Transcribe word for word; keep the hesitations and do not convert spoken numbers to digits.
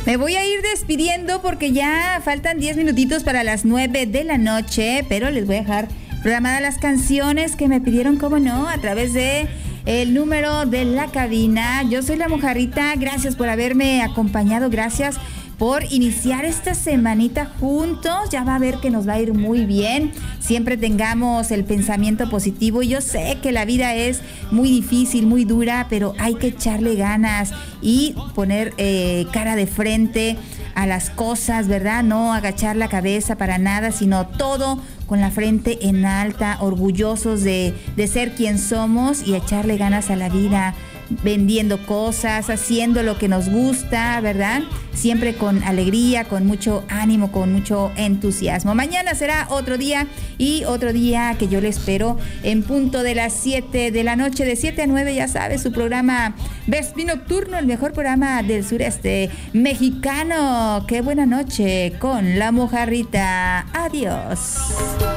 Me voy a ir despidiendo porque ya faltan diez minutitos para las nueve de la noche, pero les voy a dejar programadas las canciones que me pidieron, cómo no, a través de el número de la cabina. Yo soy La Mojarrita, gracias por haberme acompañado, gracias por iniciar esta semanita juntos. Ya va a ver que nos va a ir muy bien. Siempre tengamos el pensamiento positivo. Yo sé que la vida es muy difícil, muy dura, pero hay que echarle ganas y poner eh, cara de frente a las cosas, ¿verdad? No agachar la cabeza para nada, sino todo con la frente en alta, orgullosos de, de ser quien somos y echarle ganas a la vida, vendiendo cosas, haciendo lo que nos gusta, ¿verdad? Siempre con alegría, con mucho ánimo, con mucho entusiasmo. Mañana será otro día y otro día que yo le espero en punto de las siete de la noche, de siete a nueve, ya sabes, su programa Vespi Nocturno, el mejor programa del sureste mexicano. Qué buena noche con La Mojarrita. Adiós.